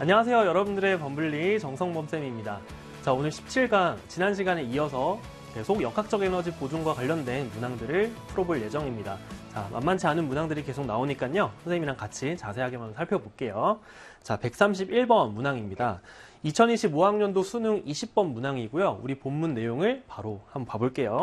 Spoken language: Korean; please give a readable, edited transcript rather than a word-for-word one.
안녕하세요. 여러분들의 범블리 정성범쌤입니다. 자, 오늘 17강 지난 시간에 이어서 계속 역학적 에너지 보존과 관련된 문항들을 풀어볼 예정입니다. 자, 만만치 않은 문항들이 계속 나오니까요. 선생님이랑 같이 자세하게 한번 살펴볼게요. 자, 131번 문항입니다. 2025학년도 수능 20번 문항이고요. 우리 본문 내용을 바로 한번 봐볼게요.